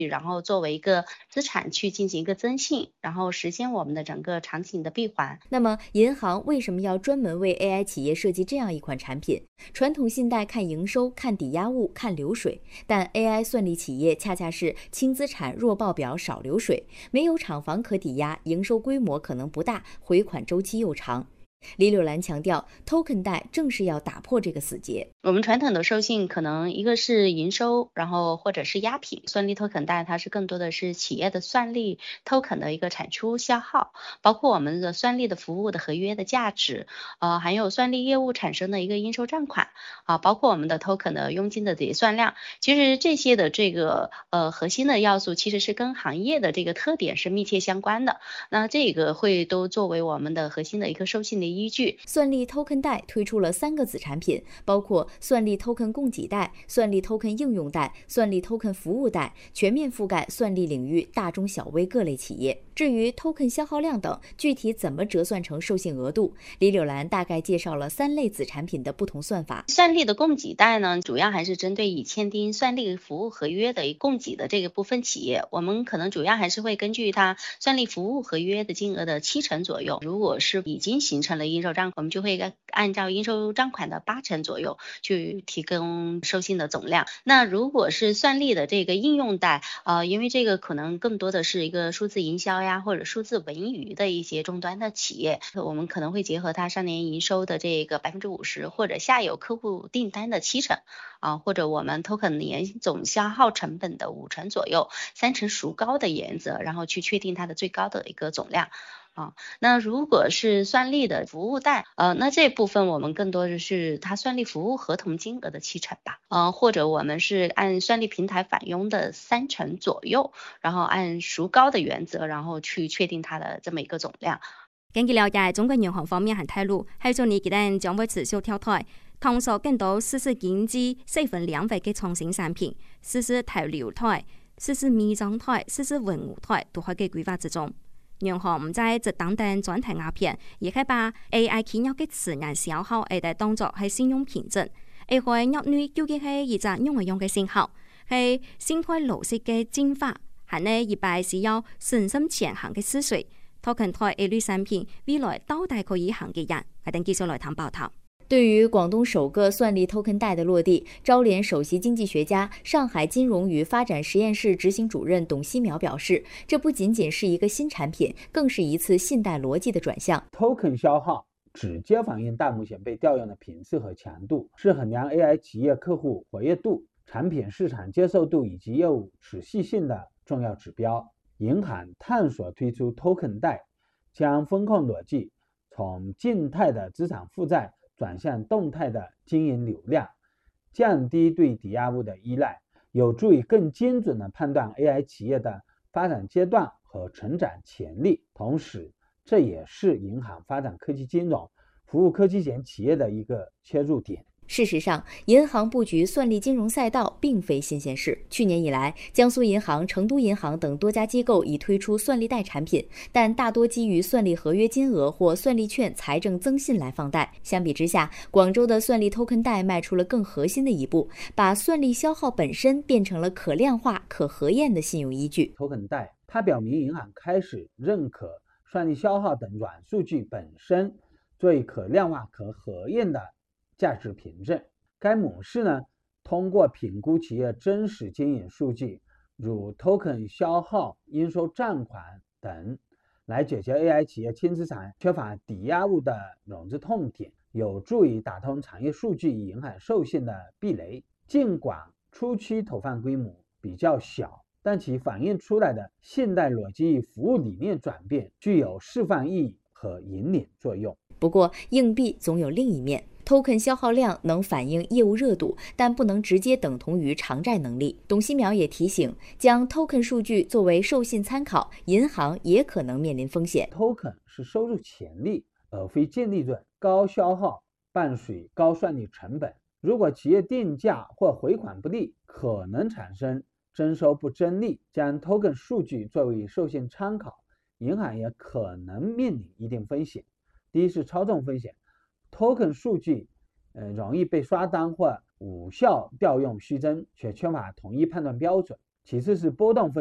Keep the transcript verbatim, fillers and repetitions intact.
然后作为一个资产去进行一个增信，然后实现我们的整个场景的闭环。 那么，银行为什么要专门为 A I 企业设计这样一款产品？传统信贷看营收、看抵押物、看流水，但 A I 算力企业恰恰是轻资产、弱报表、少流水，没有厂房可抵押，营收规模可能不大，回款周期又长。李柳兰强调 ，token 贷正是要打破这个死结。 我们传统的授信可能一个是营收，然后或者是押品，算力 token 贷它是更多的是企业的算力 token 的一个产出消耗，包括我们的算力的服务的合约的价值，呃，还有算力业务产生的一个应收账款啊，包括我们的 token 的佣金的结算量，其实这些的这个呃核心的要素其实是跟行业的这个特点是密切相关的，那这个会都作为我们的核心的一个授信的依据。 算力 token 贷推出了三个子产品，包括算力 token 供给贷、算力 token 应用贷、算力 token 服务贷，全面覆盖算力领域大中小微各类企业。至于 token 消耗量等，具体怎么折算成授信额度，李柳兰大概介绍了三类子产品的不同算法。 算力的供给贷呢，主要还是针对已签订算力服务合约的供给的这个部分企业，我们可能主要还是会根据它算力服务合约的金额的七成左右，如果是已经形成了应收账款，我们就会按照应收账款的八成左右去提供授信的总量。那如果是算力的这个应用贷，呃，因为这个可能更多的是一个数字营销呀，或者数字文娱的一些终端的企业，我们可能会结合它上年营收的这个百分之五十，或者下游客户订单的七成啊，或者我们 token 年总消耗成本的五成左右，三成孰高的原则，然后去确定它的最高的一个总量。啊，那如果是算力的服务贷，呃，那这部分我们更多的是它算力服务合同金额的七成吧，呃，或者我们是按算力平台返佣的三成左右，然后按孰高的原则，然后去确定它的这么一个总量。 根據了解，中國銀行方面還透露，喺今年佢哋將會持續挑台，探索更多實施經濟四分兩倍嘅創新產品，實施投流台、實施微賬台、實施雲戶台都喺嘅規劃之中。銀行唔在直等等專題鴉片，而係把 A I 企業嘅資源消耗嚟嚟當作係信用憑證，而會業內究竟係一隻用嚟用嘅信號，係生態邏輯嘅進化，係呢一擺是要深深前行嘅思緒。token 台 A 類產品未來到底可以行嘅人，係等繼續來談報道。 對於廣東首個算力 token 貸的落地，招聯首席經濟學家、上海金融與發展實驗室執行主任董希苗表示，這不僅僅是一個新產品，更是一次信貸邏輯的轉向。 token 消耗直接反映大目前被調用的頻次和強度，是衡量 A I 企業客戶活躍度、產品市場接受度以及業務持續性的重要指標。銀行探索推出 token 貸，將風控邏輯從靜態的資產負債轉向動態的經營流量，降低對抵押物的依賴，有助於更精準地判斷 A I 企業的發展階段和成長潛力。同時，這也是銀行發展科技金融、服務科技型企業的一個切入點。 事實上，銀行布局算力金融賽道並非新鮮事。去年以來，江蘇銀行、成都銀行等多家機構已推出算力貸產品，但大多基於算力合約金額或算力券財政增信來放貸。相比之下，廣州的算力 token 貸邁出了更核心的一步，把算力消耗本身變成了可量化、可核驗的信用依據。 token 貸，它表明銀行開始認可算力消耗等軟數據本身作為可量化、可核驗的價值憑證。該模式呢，通過評估企業真實經營數據，如 token 消耗、應收賬款等，來解決 A I 企業輕資產、缺乏抵押物的融資痛點，有助於打通產業數據與銀行授信的壁壘。儘管初期投放規模比較小，但其反映出來的信貸邏輯與服務理念轉變具有示範意義和引領作用。 不過，硬幣總有另一面。token 消耗量能反映業務熱度，但不能直接等同於償債能力。董希苗也提醒，將 token 數據作為授信參考，銀行也可能面臨風險。 token 是收入潛力，而非淨利潤。高消耗伴隨高算力成本，如果企業定價或回款不利，可能產生徵收不爭利。將 token 數據作為授信參考，銀行也可能面臨一定風險。第一是操縱風險。token 數據、呃、容易被刷單或無效調用虛增，卻缺乏統一判斷標準。 其次是波动分